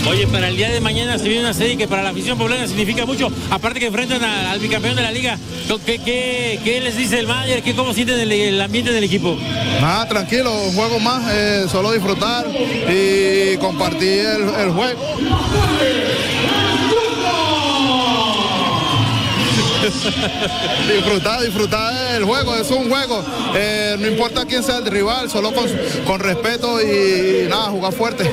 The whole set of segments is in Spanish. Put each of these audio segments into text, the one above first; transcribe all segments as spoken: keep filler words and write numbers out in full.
Oye, para el día de mañana se viene una serie que para la afición poblana significa mucho, aparte que enfrentan a, al bicampeón de la liga. ¿Qué, qué, qué les dice el manager? ¿Qué, ¿Cómo sienten el, el ambiente del equipo? Nada, tranquilo, un juego más, eh, solo disfrutar y compartir el, el juego. disfrutar, disfrutar del juego, es un juego, eh, no importa quién sea el rival, solo con, con respeto y nada, jugar fuerte.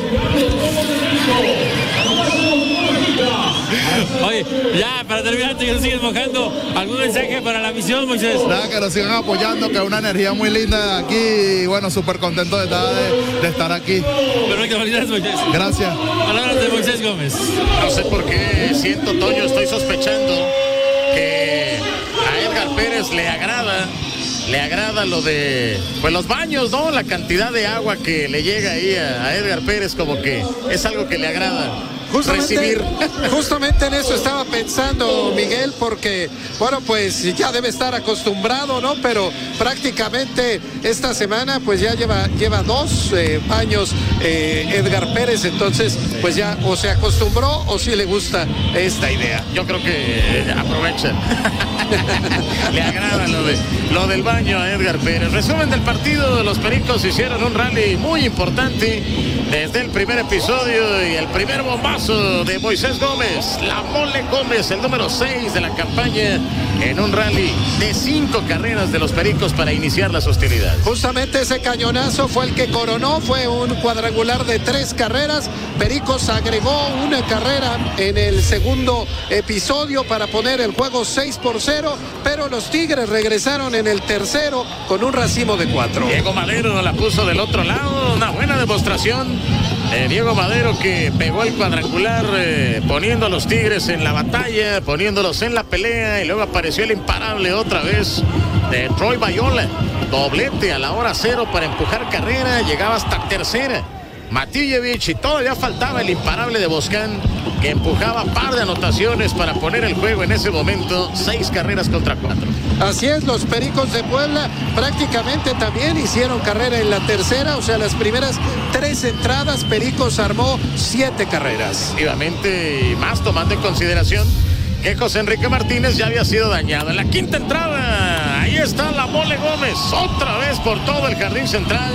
Oye, ya para terminar, antes que nos siguen mojando, ¿algún mensaje para la afición, Moisés? Nada, que nos sigan apoyando, que es una energía muy linda aquí y bueno, súper contento de estar, de, de estar aquí. Perfecto, felicidades, Moisés. Gracias. Palabras de Moisés Gómez. No sé por qué siento, Toño, estoy sospechando que a Edgar Pérez le agrada, le agrada lo de, pues los baños, ¿no? La cantidad de agua que le llega ahí a, a Edgar Pérez, como que es algo que le agrada. Justamente, recibir. justamente en eso estaba pensando Miguel, porque bueno, pues ya debe estar acostumbrado, ¿no? Pero prácticamente esta semana pues ya lleva, lleva dos eh, años eh, Edgar Pérez, entonces pues ya o se acostumbró o sí le gusta esta idea. Yo creo que eh, aprovechan. Le agrada lo, de, lo del baño a Edgar Pérez. Resumen del partido, los Pericos hicieron un rally muy importante desde el primer episodio y el primer bombazo de Moisés Gómez, la Mole Gómez, el número seis de la campaña, en un rally de cinco carreras de los Pericos para iniciar las hostilidades. Justamente ese cañonazo fue el que coronó, fue un cuadrangular de tres carreras. Pericos agregó una carrera en el segundo episodio para poner el juego seis por cero, pero los Tigres regresaron en el tercero con un racimo de cuatro. Diego Madero la puso del otro lado, una buena demostración. Eh, Diego Madero que pegó el cuadrangular eh, poniendo a los Tigres en la batalla, poniéndolos en la pelea, y luego apareció el imparable otra vez de Troy Bayola, doblete a la hora cero para empujar carrera, llegaba hasta tercera Matijevich, y todavía faltaba el imparable de Boscán, que empujaba par de anotaciones para poner el juego en ese momento, seis carreras contra cuatro. Así es, los Pericos de Puebla prácticamente también hicieron carrera en la tercera, o sea, las primeras tres entradas, Pericos armó siete carreras. Efectivamente, y más tomando en consideración que José Enrique Martínez ya había sido dañado. En la quinta entrada, ahí está la Mole Gómez, otra vez por todo el jardín central,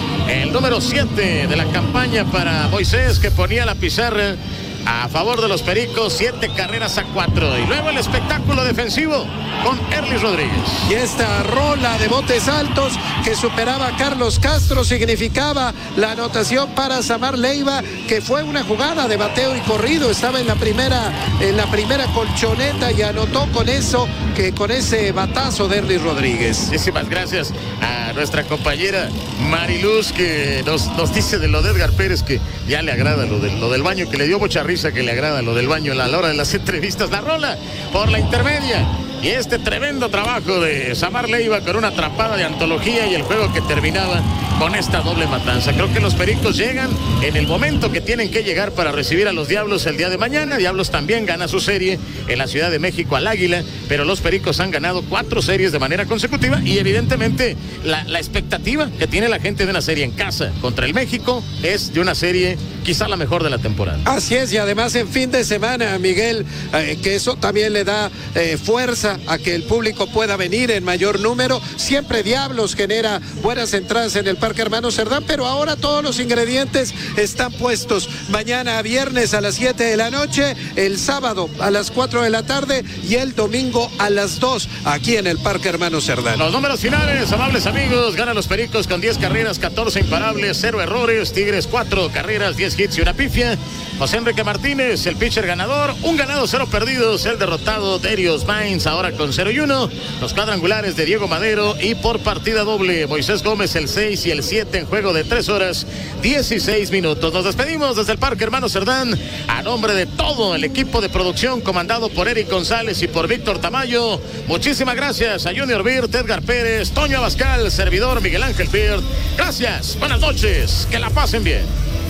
el número siete de la campaña para Moisés, que ponía la pizarra a favor de los Pericos, siete carreras a cuatro. Y luego el espectáculo defensivo con Erlis Rodríguez. Y esta rola de botes altos que superaba a Carlos Castro significaba la anotación para Samar Leiva, que fue una jugada de bateo y corrido. Estaba en la primera, en la primera colchoneta y anotó con eso, que con ese batazo de Erlis Rodríguez. Muchísimas gracias a nuestra compañera Mariluz, que nos, nos dice de lo de Edgar Pérez, que ya le agrada lo, de, lo del baño, que le dio mucha risa, que le agrada lo del baño a la hora de las entrevistas. La rola por la intermedia. Y este tremendo trabajo de Samar Leiva con una atrapada de antología y el juego que terminaba con esta doble matanza. Creo que los Pericos llegan en el momento que tienen que llegar para recibir a los Diablos el día de mañana. Diablos también gana su serie en la Ciudad de México al Águila, pero los Pericos han ganado cuatro series de manera consecutiva, y evidentemente la, la expectativa que tiene la gente de una serie en casa contra el México es de una serie quizá la mejor de la temporada. Así es, y además en fin de semana, Miguel, eh, que eso también le da eh, fuerza a que el público pueda venir en mayor número. Siempre Diablos genera buenas entradas en el Parque Hermano Cerdán, pero ahora todos los ingredientes están puestos. Mañana viernes a las siete de la noche, el sábado a las cuatro de la tarde y el domingo a las dos, aquí en el Parque Hermano Cerdán. Los números finales, amables amigos: ganan los Pericos con diez carreras, catorce imparables, cero errores. Tigres cuatro carreras, diez hits y una pifia. José Enrique Martínez, el pitcher ganador, un ganado, cero perdidos. El derrotado, Darius Mines, ahora con cero y uno. Los cuadrangulares de Diego Madero, y por partida doble Moisés Gómez, el seis y el siete, en juego de tres horas dieciséis minutos. Nos despedimos desde el Parque Hermano Cerdán a nombre de todo el equipo de producción comandado por Eric González y por Víctor Tamayo. Muchísimas gracias a Junior Birt, Edgar Pérez, Toño Abascal, servidor Miguel Ángel Birt. Gracias, buenas noches, que la pasen bien.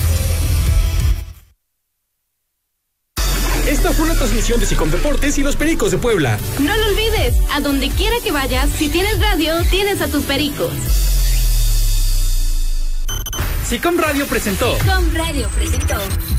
Esta fue una transmisión de Sicom Deportes y los Pericos de Puebla. No lo olvides, a donde quiera que vayas, si tienes radio, tienes a tus Pericos. Sicom Radio presentó. Sicom Radio presentó.